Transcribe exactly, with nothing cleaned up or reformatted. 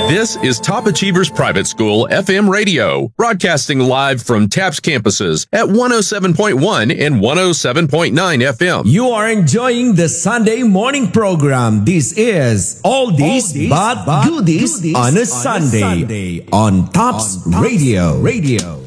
This is Top Achievers Private School F M Radio, broadcasting live from TAPS campuses at one oh seven point one and one oh seven point nine F M. You are enjoying the Sunday morning program. This is Oldies, Oldies but, but Goodies, goodies on a, on Sunday, a Sunday on TAPS Radio. Radio.